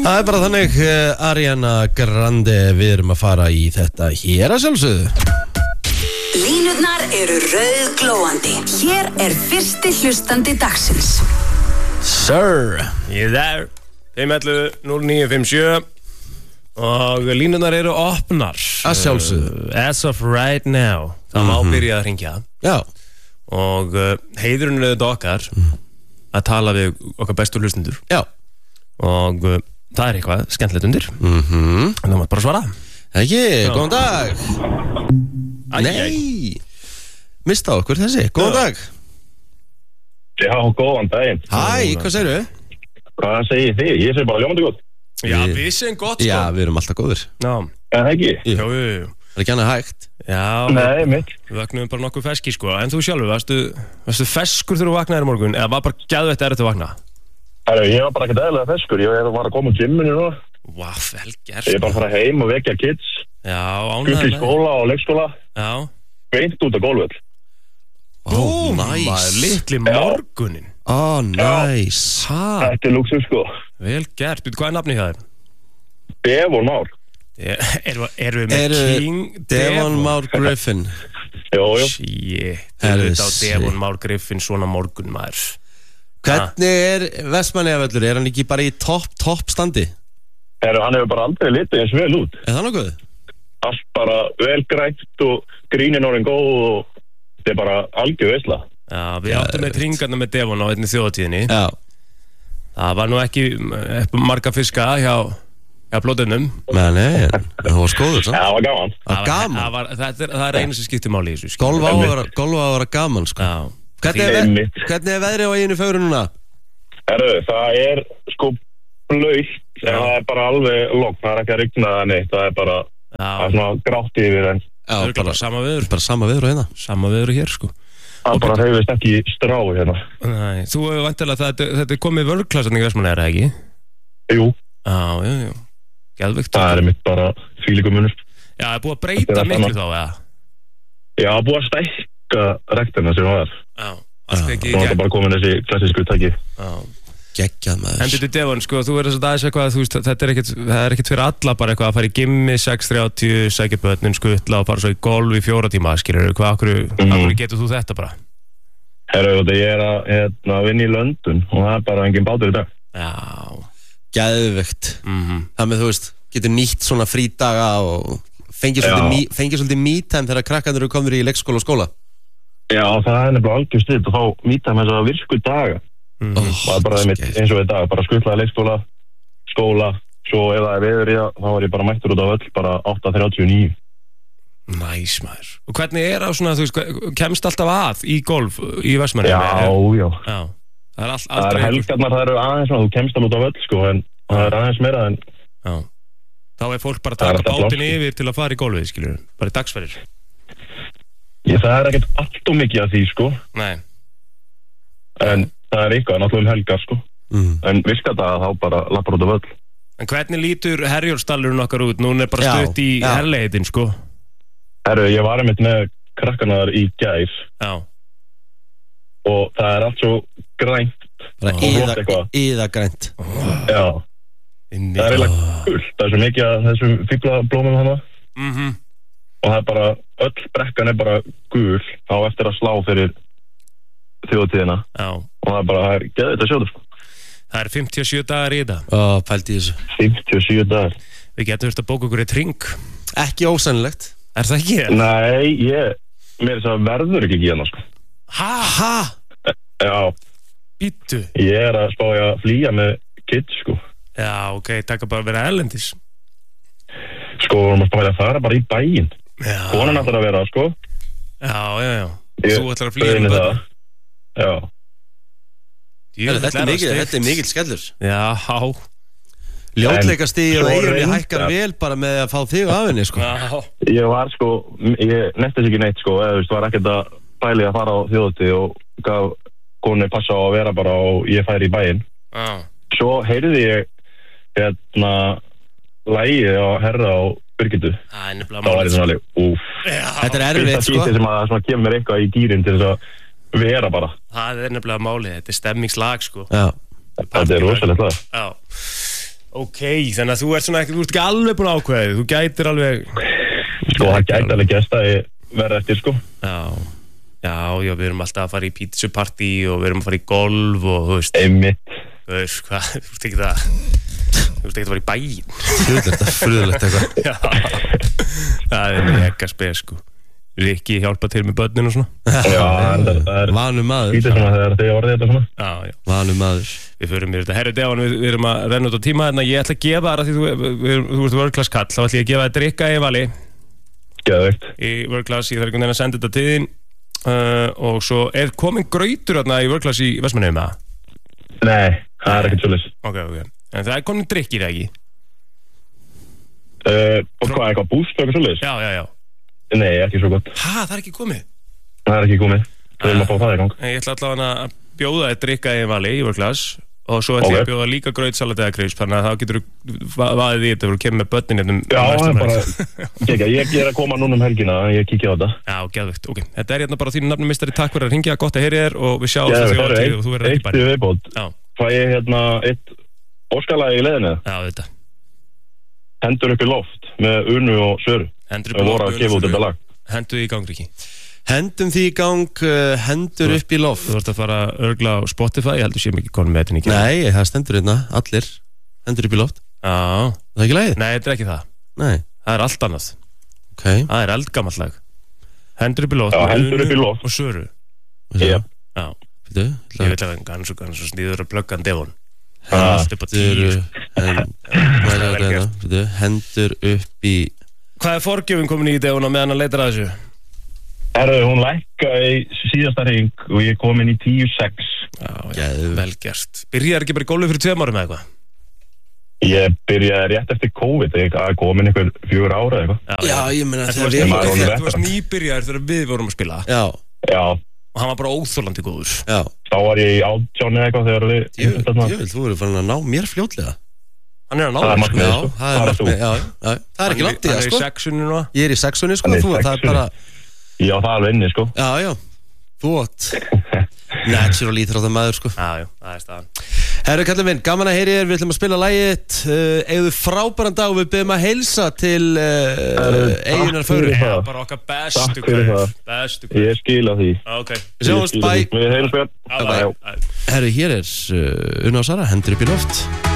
Það bara þannig, Ariana Grande, við erum að fara í þetta hér að sjálfsögðu. Línurnar eru rauðglóandi. Hér fyrsti hlustandi dagsins. Sir. Ég there, 511-0957 og línurnar eru opnar. Að sjálfsögðu. As of right now, það má byrja að hringja. Já. Og heiðurinn er þetta okkar að tala við okkar bestu hlustendur. Já. Og það eitthvað skemmtilegt undir. En það mátt bara svara. Ekki, góðan dag. Nei, mista okkur þessi, góðan dag. Já, góðan daginn. Hæ, hvað segirðu? Hvað segir þið? Ég segi bara ljómandi gott. Já, við segjum gott sko. Já, við erum alltaf góðir. Já. En ekki? Jú. Það ekki annað hægt. Já. Nei, mitt. Við vaknaðum bara nokkuð feski sko. En þú sjálfur, varstu feskur þegar þú vaknaðir í morgun? Eða var bara geðveitt erfitt að vakna? Herru, ég var bara ekkert eðlilega feskur. Ég var að koma úr gymminu núna. Vá, vel gert. Ég er bara að fara heim og vekja kids. Já, Skutla í skóla og leikskóla. Já. Beint út á gólfið. Maður, litli morgunin. Næs. Þetta lúksus sko. Vel gert. Hvað nafnið það Devon Már. Erum við með King Devon Már Griffin. Jú. Shit, þetta á Devon Már Griffin svona morgun maður. Hvernig Vestmannaeyjavöllur? Hann ekki bara í topp standi? Herru, hann hefur bara aldrei litið eins vel út. Það nokkuð? Allt bara vel grænt og grínin orðin góð og þetta er bara algjör veisla. Já, við áttum með tringarna með Devon á einni þjóðatíðinni. Já. Það var nú ekki marga fiska hjá blóðunum. Nei, það var skóður samt. Já, það var gaman. Það er einu sem skiptir máli í þessu. Golf á að vera gaman sko. Já. Hvernig veðrið á eiginu fögru núna? Herru, það er sko blautt, en það er bara alveg logn, það er ekki að rigna það neitt, það er bara það er svona grátt yfir en það er bara sama veður. Bara sama veður hérna. Sama veður hér sko. Það bara hreyfist ekki strá hérna. Nei, þú hefur vantilega þetta er komið vörgklassarni í Vestmannaeyjar, ekki? Jú. Já. Geðveikt. Það er mitt bara fílíkumunur. Já, það er búið að breyta miklu þá, eða? Já, það er búið að stækka rektina sem var. Já, allt ekki. Það var bara komin þessi klassísku tæki. Já. Geggjað maður. En byrju Devon, sko, þú verður þess að aðeins eitthvað, þú veist, það er ekkert fyrir alla bara eitthvað að fara í gimmi 6:30, sækja börnin, skutla og fara svo í golf í 4 tíma, skilurðu, hvað getur þú þetta bara? Herru, ég er að vinna í London og það er bara engin bátur í dag. Já. Geðveikt. Það með, þú veist, getur nýtt svona frídaga og fengið svolítið me-time þegar krakkarnir eru komnir í leikskóla og skóla. Já, það er nefnilega algjör sniðugt að fá me-time þess að virku daga. Það er bara eins og í dag, bara skutlaði leikskóla, skóla, svo ef það er veður í það, þá er ég bara mættur út á völl, bara 8:39. Næs maður. Og hvernig er það svona, þú veist, kemst alltaf að í golf í Vestmannaeyjum? Já. Það er helgarnar, það eru aðeins svona, þú kemst alveg út á völl, sko, en það er aðeins meira en... Já. Þá er fólk bara að taka bátinn yfir til að fara í golfið, skilur, bara í dagsferðir. Það er ekkert allt og mikið af því, sko. Nei. En það er eitthvað, náttúrulega helgar, sko. En virkadaga þá bara lappar út á völl. En hvernig lítur Herjólfsdalurinn okkar út? Núna er bara stutt í herleitin, sko. Herru, ég var einmitt með krakkarnar í gær. Já. Og það er allt svo grænt. Bara íða grænt. Já. Það er eiginlega gult. Það er svo mikið af þessum fíflablómum hana. Og það er bara, öll brekkan er bara gul á eftir að slá fyrir þjóðtíðina. Já. Og það er geðveikt að sjá það, sko. Það er 57 dagar í þetta. Pældi í þessu. 57 dagar. Við getum þurft að bóka okkur eitt hring. Ekki ósannilegt. Er það ekki? Nei, mér er það verður ekki hérna, sko. Ha? Já. Bíddu. Ég er að spá að flýja með kids, sko. Já, ok, taka bara að vera erlendis. Sko, við erum að spá að fara bara í bæinn. Já. Konan ætlar að vera, sko. Já. Þú ætlar að flýja með það. Já. Þetta er mikill skellur. Já. Ljótleikastig og eiginni hækkar vel bara með að fá þig af henni, sko. Já. Ég var, sko, ég nettist ekki neitt, sko, eða, þú veist, var ekkert að bæli að fara á þjóðhátíð og gaf konu passa á að vera bara og ég færi í bæinn. Já. Svo heyrði ég lagið á Herra og Birgittu. Það er nefnilega málið. Þá var ég svona alveg, Þetta er erfitt, sko. Þetta er sem kemur mér eitthvað í gýrin til þess að vera bara. Það er nefnilega málið, þetta er stemmingslag, sko. Já. Þetta er rosalegt lag. Já. Ok, þannig að þú ert ekki alveg búin að ákveða. Þú gætir alveg... Sko, það gæti alveg gæst að ég verði eftir, sko. Já, við erum alltaf að fara í pítsupartí og við erum að fara í golf og, þú veist... Einmitt. Þú veist, hvað, þú veist ekki það... Þú veist ekki að fara í bæinn. Fruðlegt eitthvað. Já, það er mega spes, sko. Rikki hjálpa til með börnin og svona. Já, það er... Vanur maður. Skítið svona þegar þið orðið þetta svona. Já. Vanur maður. Við förum yfir þetta. Herru Devan, við erum að renna út á tíma hérna. Ég ætla að gefa þér að því þú ert world class kall. Þá ætla ég að gefa þér drikka í vali. Geðveikt. Í world class, ég þarf einhvern veginn að senda þetta til þín. Og svo er komin grautur hérna í world class í Vestmannaeyjum með það? Nei, það er ekkert svoleiðis. Ok. En það er komin drikk í það ekki? Og hvað, eitthvað búst og eitthvað svoleiðis? Já. Nei, ekki svo gott. Það er ekki komið? Það er ekki komið. Við erum að fá það í gang. Ég ætla allavega að bjóða þér drikka í vali í world class og svo ætla ég að bjóða líka grautsalat eða krisp, þannig að þá getur þú vaðið í þetta og kemur með börnin Já, það er bara, ég er að koma núna helgina, ég kíkja á þetta. Já, geðveikt, ok. Þetta er hérna bara þínu nafnumistari, takk fyrir að ringja, gott að heyri þér og við sjáum það þjóðatíð og þú verður ekki bæri. Eitt viðbót, fæ ég hérna eitt óskalagi í leiðinu. Já, þetta. Hendur upp í loft með Unu og Söru. Hendur upp í loft, hendur í gang, Riki. Hendum því í gang, hendur upp í loft. Þú ert að fara að örgla á Spotify, ég heldur séum ekki konum með þetta ekki. Nei, það stendur hérna, allir hendur upp í loft. Já. Það er ekki lagið? Nei, þetta er ekki það. Nei. Það er allt annað. Ok. Það er eldgamalt lag. Hendur upp í loft. Já, hendur upp í loft. Og Söru. Já. Býtu? Ég vil að hann svo sníður að plugga hann Devon. Hendur upp í... Hvað er forgjöfin komin í Devon á meðan hann leitar að þessu? Hún lækkaði í síðasta hring og ég kom inn í 10-6. Já, vel gert. Byrjaði ekki bara í golfi fyrir 2 árum eða eitthvað? Ég byrjaði rétt eftir COVID, ég kom inn einhver 4 ára eða eitthvað. Já, ég meina þú varst nýbyrjaður þegar við vorum að spila. Já. Og hann var bara óþolandi góður. Já. Þá var ég í 18 eða eitthvað þegar við... Þú verður farin að ná mér fljótlega. Hann er að ná það. Það er markmið. Það er ekki langt í það, sko. Hann er í 6-unni núna. Ég er í 6-unni, sko. Það er bara... Já, það er alveg inni, sko. Já. Þú átt natural íþróttamaður, sko. Já, það er staðan. Herru, kallinn minn, gaman að heyri þér. Við ætlum að spila lagið. Eigðu frábæran dag og við byrjum að heilsa til Eyjunar Fögru. Já, bara okkar bestu kveður. Ég skila því. Ok. Við sjáumst, bye. Við heilum spjörn. Herru, hér er Una og Sara, hendur upp í loft.